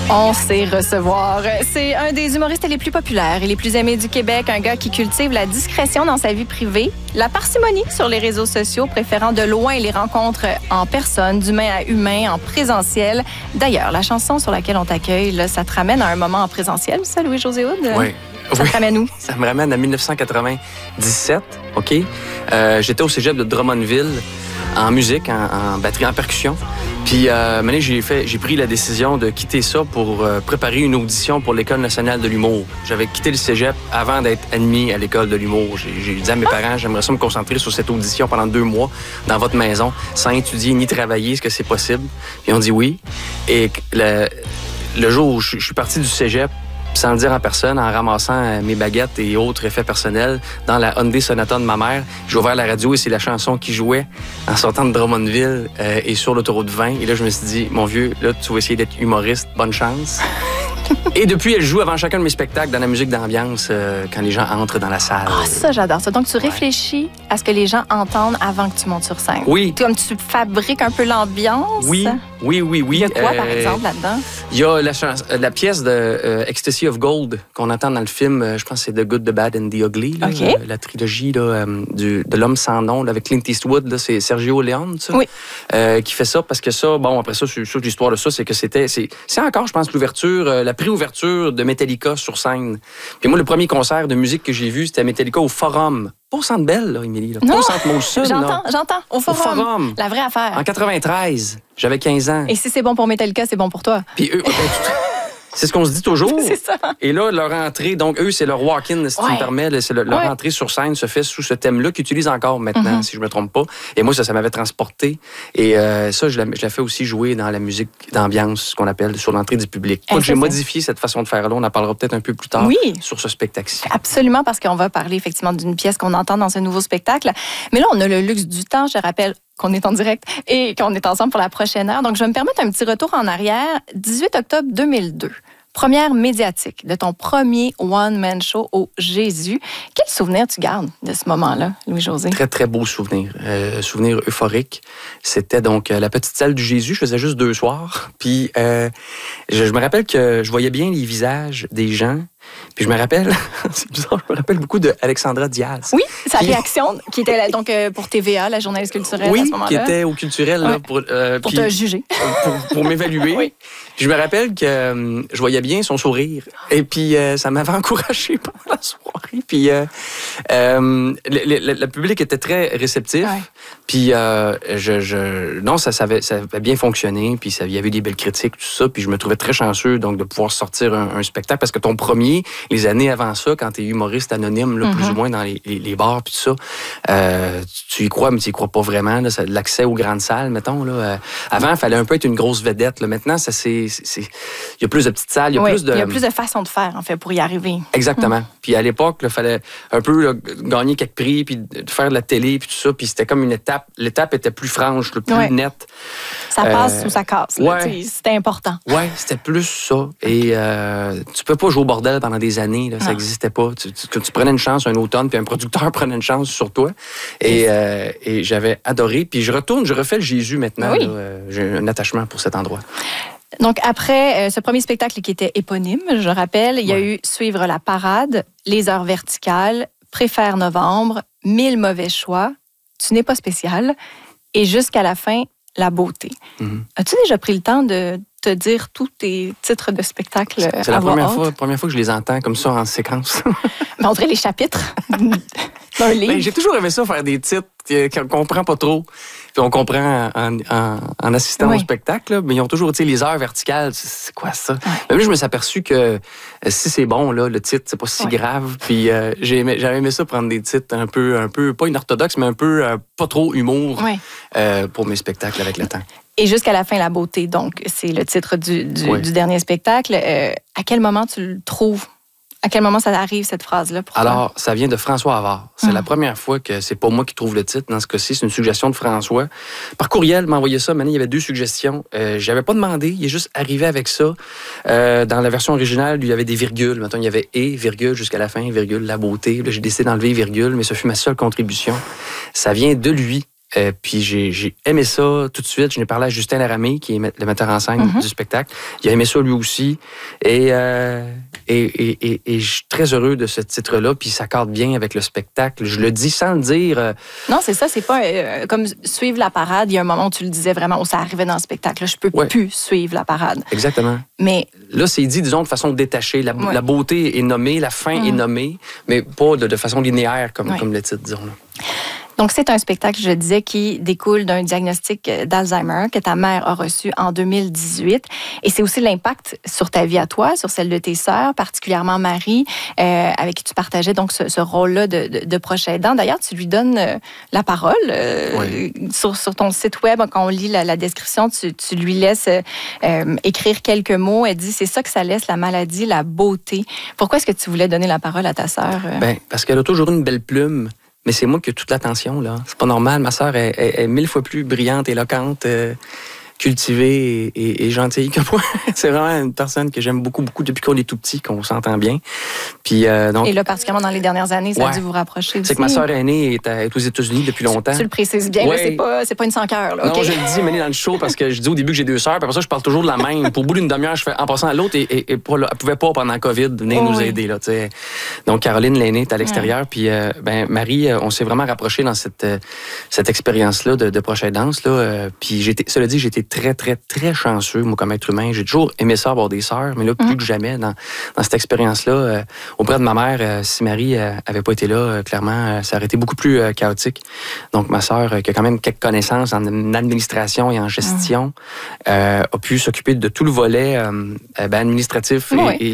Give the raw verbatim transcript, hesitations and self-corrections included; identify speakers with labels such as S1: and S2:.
S1: On sait recevoir. C'est un des humoristes les plus populaires et les plus aimés du Québec, un gars qui cultive la discrétion dans sa vie privée, la parcimonie sur les réseaux sociaux, préférant de loin les rencontres en personne, d'humain à humain, en présentiel. D'ailleurs, la chanson sur laquelle on t'accueille, là, ça te ramène à un moment en présentiel, ça, Louis-José Hood?
S2: Oui.
S1: Ça
S2: oui.
S1: te ramène où?
S2: Ça me ramène à dix-neuf cent quatre-vingt-dix-sept, OK? Euh, j'étais au cégep de Drummondville, en musique, en, en batterie, en percussion. Puis, euh, maintenant, j'ai fait, j'ai pris la décision de quitter ça pour euh, préparer une audition pour l'École nationale de l'humour. J'avais quitté le cégep avant d'être admis à l'École de l'humour. J'ai, j'ai dit à mes parents, j'aimerais ça me concentrer sur cette audition pendant deux mois dans votre maison, sans étudier ni travailler. Est-ce que c'est possible? Puis, ils ont dit oui. Et le, le jour où je, je suis parti du cégep, sans le dire en personne, en ramassant mes baguettes et autres effets personnels dans la Hyundai Sonata de ma mère. J'ai ouvert la radio et c'est la chanson qui jouait en sortant de Drummondville euh, et sur l'autoroute vingt. Et là, je me suis dit, mon vieux, là, tu vas essayer d'être humoriste. Bonne chance. Et depuis, elle joue avant chacun de mes spectacles dans la musique d'ambiance euh, quand les gens entrent dans la salle.
S1: Ah, ça, j'adore ça. Donc, tu réfléchis ouais. à ce que les gens entendent avant que tu montes sur scène.
S2: Oui.
S1: Comme tu fabriques un peu l'ambiance.
S2: Oui, oui, oui, oui.
S1: Il y a quoi,
S2: euh,
S1: par exemple, là-dedans?
S2: Il y a la, chans- la pièce de euh, Ecstasy of Gold qu'on entend dans le film, euh, je pense que c'est The Good, The Bad and The Ugly, là,
S1: okay.
S2: euh, la trilogie là, euh, du, de l'homme sans nom là, avec Clint Eastwood. Là, c'est Sergio Leone, ça,
S1: oui.
S2: euh, qui fait ça parce que ça, bon, après ça, c'est, c'est l'histoire de ça, c'est que c'était, c'est, c'est encore, je pense, l'ouverture, euh, la préouverture de Metallica sur scène. Puis moi, le premier concert de musique que j'ai vu, c'était Metallica au Forum. Pas au Centre Bell, là, Émilie. Là. Pas au Centre Molson.
S1: J'entends,
S2: là.
S1: j'entends. Au Forum.
S2: Au Forum.
S1: La vraie affaire.
S2: En quatre-vingt-treize. J'avais quinze ans.
S1: Et si c'est bon pour Metallica, c'est bon pour toi.
S2: Puis eux, c'est ce qu'on se dit toujours.
S1: C'est ça.
S2: Et là, leur entrée, donc eux, c'est leur walk-in, si ouais. tu me permets, c'est le, leur ouais. entrée sur scène se fait sous ce thème-là qu'ils utilisent encore maintenant, mm-hmm. si je me trompe pas. Et moi, ça, ça m'avait transporté. Et euh, ça, je la, je la fais aussi jouer dans la musique d'ambiance, ce qu'on appelle sur l'entrée du public. Moi, j'ai modifié cette façon de faire-là. On en parlera peut-être un peu plus tard
S1: oui.
S2: sur ce spectacle-ci.
S1: Absolument, parce qu'on va parler effectivement d'une pièce qu'on entend dans ce nouveau spectacle. Mais là, on a le luxe du temps, je rappelle, qu'on est en direct et qu'on est ensemble pour la prochaine heure. Donc, je vais me permettre un petit retour en arrière. dix-huit octobre deux mille deux. Première médiatique de ton premier one-man show au Jésus. Quel souvenir tu gardes de ce moment-là, Louis-José?
S2: Très, très beau souvenir. Euh, souvenir euphorique. C'était donc euh, la petite salle du Jésus. Je faisais juste deux soirs. Puis, euh, je, je me rappelle que je voyais bien les visages des gens. Puis je me rappelle, c'est bizarre, je me rappelle beaucoup de Alexandra Diaz.
S1: Oui, sa
S2: qui...
S1: réaction, qui était là, donc euh, pour T V A, la journaliste culturelle
S2: oui,
S1: à ce moment-là.
S2: Oui, qui était au culturel
S1: ouais.
S2: là, pour, euh,
S1: pour
S2: puis,
S1: te juger.
S2: Pour, pour m'évaluer. Oui. Puis je me rappelle que euh, je voyais bien son sourire. Et puis euh, ça m'avait encouragé pendant la soirée. Puis euh, euh, le, le, le public était très réceptif. Ouais. Puis euh, je, je, non, ça, ça, avait, ça avait bien fonctionné. Puis ça, il y avait des belles critiques, tout ça. Puis je me trouvais très chanceux donc de pouvoir sortir un, un spectacle parce que ton premier, les années avant ça, quand tu es humoriste anonyme, là, mm-hmm. plus ou moins dans les, les, les bars puis tout ça, euh, tu y crois, mais tu y crois pas vraiment. Là, ça, l'accès aux grandes salles, mettons. Là, euh, avant, il fallait un peu être une grosse vedette. Là. Maintenant, ça c'est, c'est, c'est, il y a plus de petites salles, il y a
S1: oui,
S2: plus de...
S1: il y a plus de façons de faire, en fait, pour y arriver.
S2: Exactement.
S1: Mm.
S2: Puis à l'époque, il fallait un peu là, gagner quelques prix, puis faire de la télé, puis tout ça. Puis c'était comme une étape. L'étape était plus franche, le plus
S1: ouais.
S2: nette.
S1: Ça passe euh, ou ça casse. Là,
S2: ouais.
S1: C'était important.
S2: Oui, c'était plus ça. Et euh, tu peux pas jouer au bordel pendant des années. Là, ça n'existait pas. Tu, tu, tu prenais une chance un automne, puis un producteur prenait une chance sur toi. Et, euh, et j'avais adoré. Puis je retourne, je refais le Jésus maintenant.
S1: Oui.
S2: Là, j'ai un attachement pour cet endroit.
S1: Donc, après euh, ce premier spectacle qui était éponyme, je rappelle, il y a ouais. eu Suivre la parade, Les heures verticales, Préfère novembre, Mille mauvais choix, Tu n'es pas spécial, et jusqu'à la fin, La beauté. Mm-hmm. As-tu déjà pris le temps de te dire tous tes titres de spectacle à voix haute?
S2: C'est la première fois, première fois que je les entends comme ça en séquence.
S1: Mais on dirait les chapitres d'un livre.
S2: Ben, j'ai toujours aimé ça, faire des titres qu'on comprend pas trop. Puis on comprend en, en, en assistant oui. au spectacle, là, mais ils ont toujours, tu sais, les heures verticales, c'est quoi ça? Ouais. Mais là, je me suis aperçu que euh, si c'est bon, là, le titre, c'est pas si ouais. grave. Puis euh, j'ai aimé, j'avais aimé ça, prendre des titres un peu, un peu pas inorthodoxes, mais un peu euh, pas trop humour ouais. euh, pour mes spectacles avec le temps.
S1: Et jusqu'à la fin, La beauté, donc, c'est le titre du, du, oui. du dernier spectacle. Euh, à quel moment tu le trouves? À quel moment ça arrive, cette phrase-là? Pourquoi?
S2: Alors, ça vient de François Havard. C'est mmh. la première fois que c'est pas moi qui trouve le titre. Dans ce cas-ci, c'est une suggestion de François. Par courriel, il m'a envoyé ça. Maintenant, il y avait deux suggestions. Euh, j'avais pas demandé. Il est juste arrivé avec ça. Euh, dans la version originale, il y avait des virgules. Maintenant, il y avait « et », virgule, jusqu'à la fin, virgule, La beauté. Là, j'ai décidé d'enlever virgule, mais ce fut ma seule contribution. Ça vient de lui. Euh, puis j'ai, j'ai aimé ça tout de suite. Je n'ai parlé à Justin Laramé, qui est le metteur en scène mm-hmm. du spectacle. Il a aimé ça lui aussi. Et, euh, et, et, et, et je suis très heureux de ce titre-là. Puis ça cadre bien avec le spectacle. Je le dis sans le dire. Euh...
S1: Non, c'est ça. C'est pas euh, comme suivre la parade. Il y a un moment où tu le disais vraiment, où ça arrivait dans le spectacle. Là, je peux ouais. plus suivre la parade.
S2: Exactement.
S1: Mais
S2: là, c'est dit, disons, de façon détachée. La, ouais. la beauté est nommée, la fin mm. est nommée, mais pas de, de façon linéaire comme, ouais. comme le titre, disons. Là.
S1: Donc, c'est un spectacle, je disais, qui découle d'un diagnostic d'Alzheimer que ta mère a reçu en deux mille dix-huit. Et c'est aussi l'impact sur ta vie à toi, sur celle de tes sœurs, particulièrement Marie, euh, avec qui tu partageais donc ce, ce rôle-là de, de, de proche aidant. D'ailleurs, tu lui donnes euh, la parole euh, oui. sur, sur ton site web. Quand on lit la, la description, tu, tu lui laisses euh, écrire quelques mots. Elle dit, c'est ça que ça laisse, la maladie, la beauté. Pourquoi est-ce que tu voulais donner la parole à ta sœur? Euh?
S2: Bien, parce qu'elle a toujours une belle plume. Mais c'est moi qui ai toute l'attention, là. C'est pas normal. Ma sœur est, est, est mille fois plus brillante, éloquente, euh, cultivée et, et, et gentille que moi. C'est vraiment une personne que j'aime beaucoup, beaucoup depuis qu'on est tout petit, qu'on s'entend bien. Puis, euh, donc,
S1: et là, particulièrement dans les dernières années, ça ouais. a dû vous rapprocher aussi.
S2: C'est que ma sœur aînée est, à, est aux États-Unis depuis longtemps.
S1: Tu, tu le précises bien, ouais. là, c'est pas, c'est pas une sans-cœur. Là,
S2: non,
S1: okay.
S2: je le dis, mais dans le show, parce que je dis au début que j'ai deux sœurs, puis après ça, je parle toujours de la même. Pour bout d'une demi-heure, je fais en passant à l'autre, et, et, et pour, elle pouvait pas, pendant la COVID, venir oh, nous oui. aider. Là, t'sais. Donc, Caroline, l'aînée, est à l'extérieur, ouais. puis euh, ben, Marie, on s'est vraiment rapprochés dans cette, cette expérience-là de, de proche aidance. Là, euh, puis, j'étais, cela dit, j'étais très, très, très chanceux, moi, comme être humain. J'ai toujours aimé ça, avoir des sœurs, mais là, plus mmh. que jamais, dans, dans cette expérience-là, euh, auprès de ma mère, euh, si Marie euh, avait pas été là, euh, clairement, euh, ça aurait été beaucoup plus euh, chaotique. Donc, ma sœur, euh, qui a quand même quelques connaissances en administration et en gestion, mmh. euh, a pu s'occuper de tout le volet euh, ben, administratif
S1: oui.
S2: et, et